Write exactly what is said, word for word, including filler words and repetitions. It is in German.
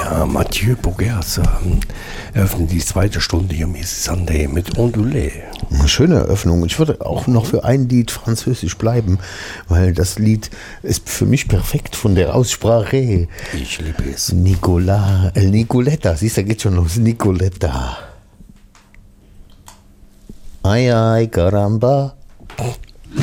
Ja, Mathieu Bogers ähm, eröffnet die zweite Stunde hier Miss Sunday mit Ondulé. Eine schöne Eröffnung. Ich würde auch noch für ein Lied französisch bleiben, weil das Lied ist für mich perfekt von der Aussprache. Ich liebe es. Nicola, äh, Nicoletta, siehst du, da geht schon los. Nicoletta. Ay, ay, caramba.